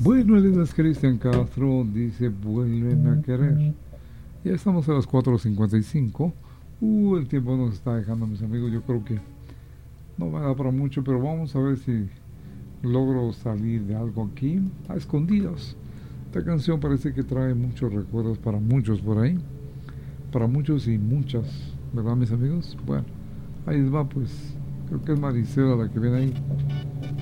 Bueno, él es Cristian Castro, dice, vuelven a querer. Ya estamos a las 4:55. El tiempo nos está dejando, mis amigos. Yo creo que no va a dar para mucho, pero vamos a ver si logro salir de algo aquí a escondidas. Esta canción parece que trae muchos recuerdos para muchos por ahí, para muchos y muchas, ¿verdad, mis amigos? Bueno, ahí les va, pues, creo que es Marisela la que viene ahí.